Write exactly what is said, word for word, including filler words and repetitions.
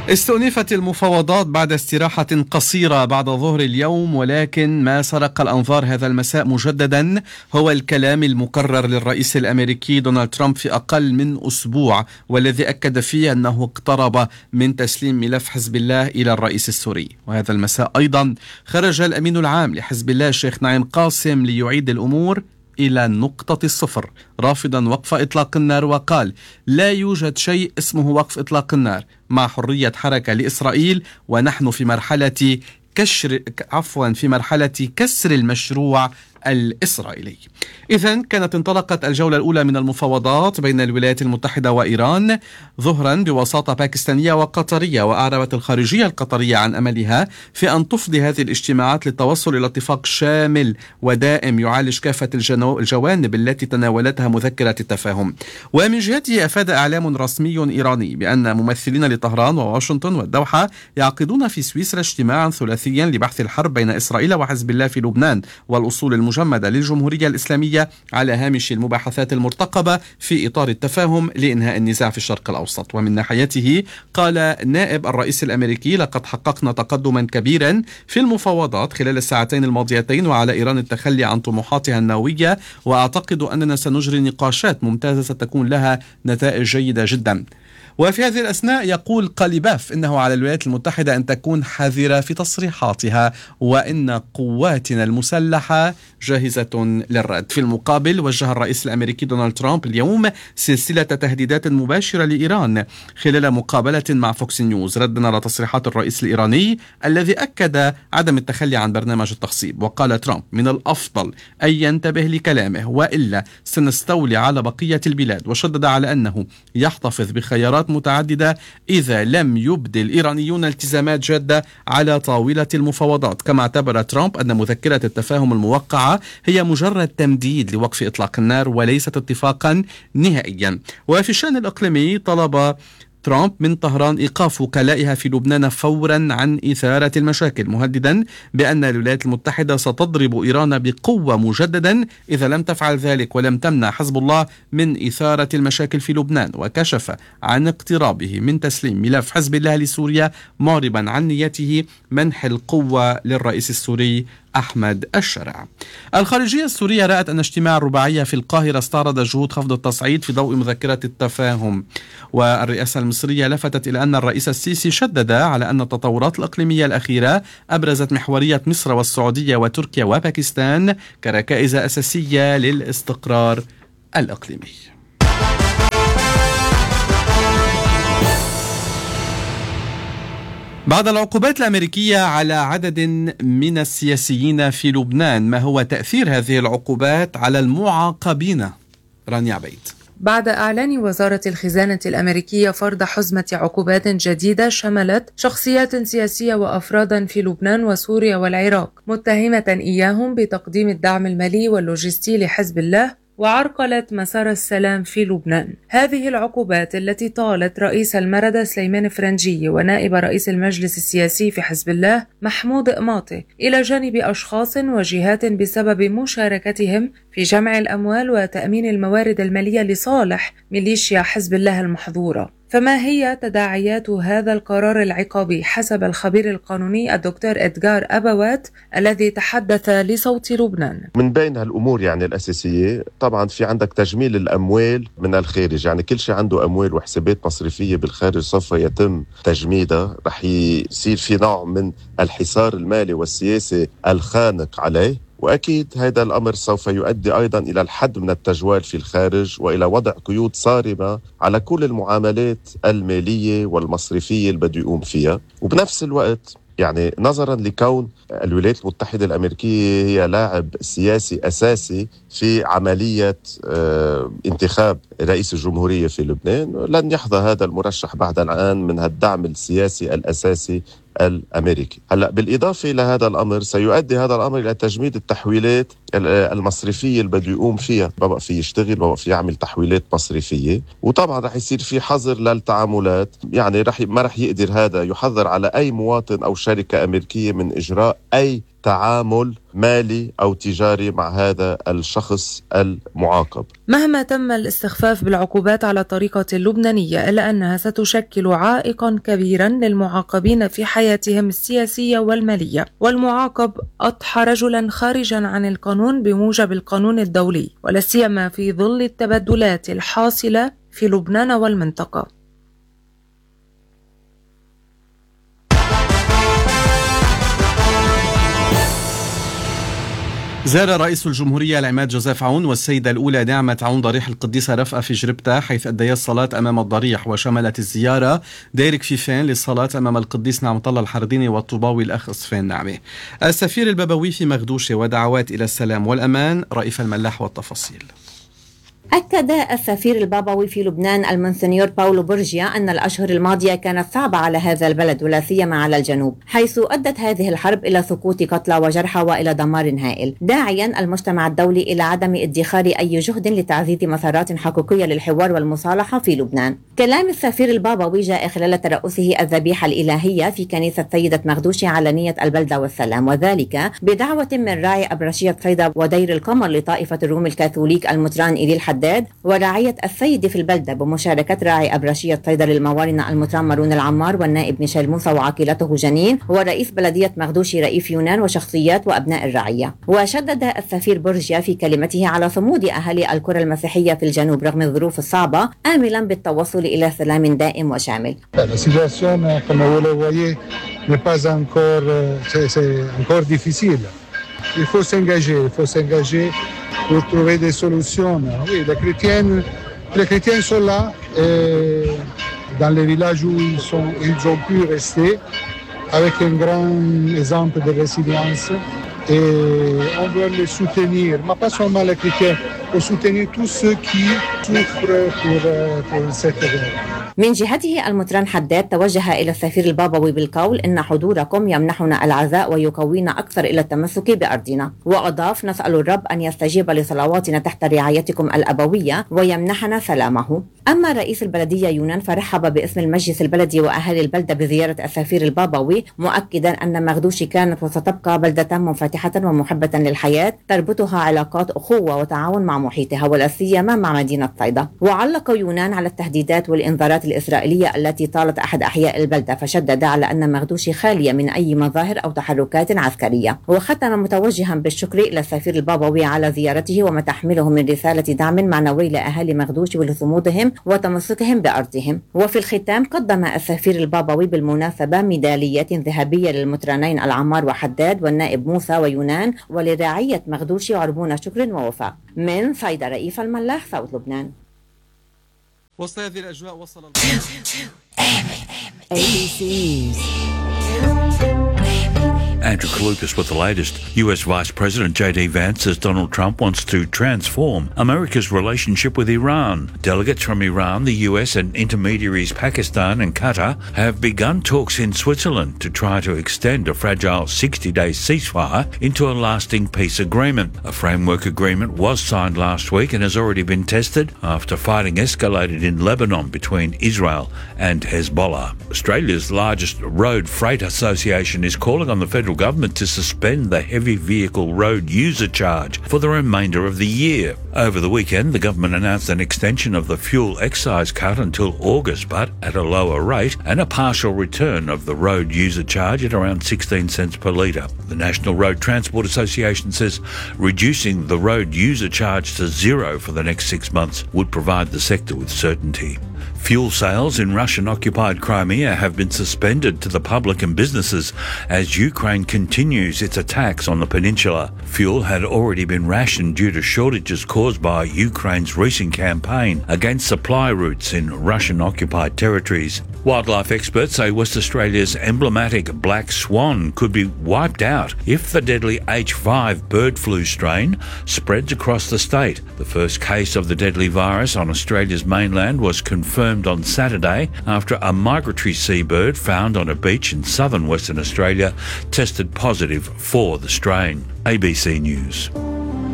استؤنفت المفاوضات بعد استراحة قصيرة بعد ظهر اليوم، ولكن ما سرق الأنظار هذا المساء مجددا هو الكلام المكرر للرئيس الأمريكي دونالد ترامب في أقل من أسبوع، والذي أكد فيه أنه اقترب من تسليم ملف حزب الله إلى الرئيس السوري. وهذا المساء أيضا خرج الأمين العام لحزب الله الشيخ نعيم قاسم ليعيد الأمور إلى نقطة الصفر، رافضا وقف إطلاق النار، وقال: لا يوجد شيء اسمه وقف إطلاق النار، مع حرية حركة لإسرائيل، ونحن في مرحلة كشر عفوا في مرحلة كسر المشروع الإسرائيلي. إذن كانت انطلقت الجولة الأولى من المفاوضات بين الولايات المتحدة وإيران ظهرا بوساطة باكستانية وقطرية، وأعربت الخارجية القطرية عن أملها في أن تفضي هذه الاجتماعات للتوصل إلى اتفاق شامل ودائم يعالج كافة الجوانب التي تناولتها مذكرة التفاهم. ومن جهته أفاد إعلام رسمي إيراني بأن ممثلين لطهران وواشنطن والدوحة يعقدون في سويسرا اجتماعا ثلاثيا لبحث الحرب بين إسرائيل وحزب الله في لبنان والأصول المجمدة للجمهورية الإسلامية على هامش المباحثات المرتقبة في إطار التفاهم لإنهاء النزاع في الشرق الأوسط. ومن ناحيته قال نائب الرئيس الأمريكي: لقد حققنا تقدما كبيرا في المفاوضات خلال الساعتين الماضيتين، وعلى إيران التخلي عن طموحاتها النووية، وأعتقد أننا سنجري نقاشات ممتازة ستكون لها نتائج جيدة جدا. وفي هذه الأثناء يقول قاليباف إنه على الولايات المتحدة أن تكون حذرة في تصريحاتها، وإن قواتنا المسلحة جاهزة للرد. في المقابل وجه الرئيس الأمريكي دونالد ترامب اليوم سلسلة تهديدات مباشرة لإيران خلال مقابلة مع فوكس نيوز، ردا على تصريحات الرئيس الإيراني الذي أكد عدم التخلي عن برنامج التخصيب. وقال ترامب: من الأفضل أن ينتبه لكلامه، وإلا سنستولي على بقية البلاد. وشدد على أنه يحتفظ بخيارات متعددة إذا لم يبدي الإيرانيون التزامات جادة على طاولة المفاوضات. كما اعتبر ترامب أن مذكرة التفاهم الموقعة هي مجرد تمديد لوقف إطلاق النار وليست اتفاقا نهائيا. وفي الشأن الإقليمي طلب ترامب من طهران إيقاف وكلائها في لبنان فورا عن إثارة المشاكل، مهددا بأن الولايات المتحدة ستضرب إيران بقوة مجددا إذا لم تفعل ذلك ولم تمنع حزب الله من إثارة المشاكل في لبنان. وكشف عن اقترابه من تسليم ملف حزب الله لسوريا، معربا عن نيته منح القوة للرئيس السوري أحمد الشرع. الخارجية السورية رأت أن اجتماع الرباعية في القاهرة استعرض جهود خفض التصعيد في ضوء مذكرة التفاهم. والرئاسة المصرية لفتت إلى أن الرئيس السيسي شدد على أن التطورات الإقليمية الأخيرة أبرزت محورية مصر والسعودية وتركيا وباكستان كركائز أساسية للاستقرار الإقليمي. بعد العقوبات الأمريكية على عدد من السياسيين في لبنان، ما هو تأثير هذه العقوبات على المعاقبين؟ رانيا عبيد. بعد إعلان وزارة الخزانة الأمريكية فرض حزمة عقوبات جديدة شملت شخصيات سياسية وأفرادا في لبنان وسوريا والعراق، متهمة إياهم بتقديم الدعم المالي واللوجستي لحزب الله وعرقلت مسار السلام في لبنان. هذه العقوبات التي طالت رئيس المردة سليمان فرنجي ونائب رئيس المجلس السياسي في حزب الله محمود قماطي إلى جانب أشخاص وجهات بسبب مشاركتهم في جمع الأموال وتأمين الموارد المالية لصالح ميليشيا حزب الله المحظورة. فما هي تداعيات هذا القرار العقابي حسب الخبير القانوني الدكتور إدغار أبوات الذي تحدث لصوت لبنان؟ من بين هالأمور يعني الأساسية طبعا في عندك تجميل الأموال من الخارج، يعني كل شيء عنده أموال وحسابات مصرفية بالخارج سوف يتم تجميدها، رح يصير في نوع من الحصار المالي والسياسي الخانق عليه. وأكيد هذا الأمر سوف يؤدي أيضا إلى الحد من التجوال في الخارج وإلى وضع قيود صارمة على كل المعاملات المالية والمصرفية اللي بده يقوم فيها. وبنفس الوقت يعني نظرا لكون الولايات المتحدة الأمريكية هي لاعب سياسي أساسي في عملية انتخاب رئيس الجمهورية في لبنان، لن يحظى هذا المرشح بعد الآن من الدعم السياسي الأساسي الأمريكي. هلأ بالإضافة إلى هذا الأمر سيؤدي هذا الأمر إلى تجميد التحويلات المصرفية اللي بده يقوم فيها، ما بقى في يشتغل، ما بقى في يعمل تحويلات مصرفية. وطبعا رح يصير في حظر للتعاملات، يعني رح ما رح يقدر هذا يحظر على أي مواطن أو شركة أمريكية من إجراء أي تعامل مالي أو تجاري مع هذا الشخص المعاقب. مهما تم الاستخفاف بالعقوبات على طريقة اللبنانية، إلا أنها ستشكل عائقا كبيرا للمعاقبين في حياتهم السياسية والمالية، والمعاقب أضحى رجلا خارجا عن القانون بموجب القانون الدولي، ولا سيما في ظل التبدلات الحاصلة في لبنان والمنطقة. زار رئيس الجمهورية العماد جوزيف عون والسيدة الأولى نعمة عون ضريح القديسة رفقة في جربتة، حيث أديا الصلاة أمام الضريح، وشملت الزيارة دير كفيفين للصلاة أمام القديس نعمة الله الحرديني والطوباوي الأخ صفين نعمة. السفير البابوي في مغدوشة ودعوات إلى السلام والأمان. رئيف الملاح والتفاصيل. أكد السفير البابوي في لبنان المونسنيور باولو بورجيا أن الأشهر الماضية كانت صعبة على هذا البلد ولا سيما على الجنوب، حيث أدت هذه الحرب إلى سقوط قتلى وجرحى وإلى دمار هائل، داعيا المجتمع الدولي إلى عدم ادخار أي جهد لتعزيز مسارات حقيقية للحوار والمصالحة في لبنان. كلام السفير البابوي جاء خلال ترأسه الذبيحة الإلهية في كنيسة سيدة مغدوشي علنية البلدة والسلام، وذلك بدعوة من راعي أبرشية صيدا ودير القمر لطائفة الروم الكاثوليك المطران إلي الحداد ورعاية السيد في البلدة، بمشاركة راعي أبرشية صيدا للموارنة المطران مارون العمار والنائب ميشيل موسى وعقيلته جنين ورئيس بلدية مغدوشي رئيف يونان وشخصيات وأبناء الرعية. وشدد السفير بورجيا في كلمته على صمود أهالي القرى المسيحية في الجنوب رغم الظروف الصعبة، آملا بالتوصل إلى سلام دائم وشامل. Il faut s'engager, il faut s'engager pour trouver des solutions. Oui, les chrétiens, les chrétiens sont là et dans les villages où ils, sont, ils ont pu rester avec un grand exemple de résilience et on doit les soutenir, mais pas seulement les chrétiens, pour soutenir tous ceux qui souffrent pour, pour cette guerre. من جهته المطران حداد توجه إلى السفير البابوي بالقول إن حضوركم يمنحنا العزاء ويقوينا أكثر إلى التمسك بأرضنا، وأضاف نسأل الرب أن يستجيب لصلواتنا تحت رعايتكم الأبوية ويمنحنا سلامه. أما رئيس البلدية يونان فرحب باسم المجلس البلدي وأهالي البلدة بزيارة السفير البابوي، مؤكدا أن مغدوشي كانت وستبقى بلدة منفتحة ومحبة للحياة تربطها علاقات أخوة وتعاون مع محيطها ولا سيما مع مدينة صيدا. وعلق يونان على التهديدات والإنذارات الإسرائيلية التي طالت أحد أحياء البلدة، فشدد على أن مغدوشي خالية من أي مظاهر أو تحركات عسكرية، وختم متوجها بالشكر إلى السفير البابوي على زيارته وما تحمله من رسالة دعم معنوي لأهالي مغدوشي ولصمودهم وتمسكهم بأرضهم. وفي الختام قدم السفير البابوي بالمناسبة ميدالية ذهبية للمطرانين العمار وحداد والنائب موسى ويونان ولرعية مغدوشي عربون شكر ووفاء. من صيدا رئيف الملاح، صوت لبنان. وسط هذه الأجواء وصل A B C News. Andrew Kalukas with the latest. U S Vice President J D Vance says Donald Trump wants to transform America's relationship with Iran. Delegates from Iran, the U S and intermediaries Pakistan and Qatar have begun talks in Switzerland to try to extend a fragile sixty-day ceasefire into a lasting peace agreement. A framework agreement was signed last week and has already been tested after fighting escalated in Lebanon between Israel and Hezbollah. Australia's largest road freight association is calling on the federal government to suspend the heavy vehicle road user charge for the remainder of the year. Over the weekend, the government announced an extension of the fuel excise cut until August, but at a lower rate, and a partial return of the road user charge at around sixteen cents per litre. The National Road Transport Association says reducing the road user charge to zero for the next six months would provide the sector with certainty. Fuel sales in Russian-occupied Crimea have been suspended to the public and businesses as Ukraine continues its attacks on the peninsula. Fuel had already been rationed due to shortages caused by Ukraine's recent campaign against supply routes in Russian-occupied territories. Wildlife experts say West Australia's emblematic black swan could be wiped out if the deadly H five bird flu strain spreads across the state. The first case of the deadly virus on Australia's mainland was confirmed on Saturday after a migratory seabird found on a beach in southern Western Australia tested positive for the strain. A B C News.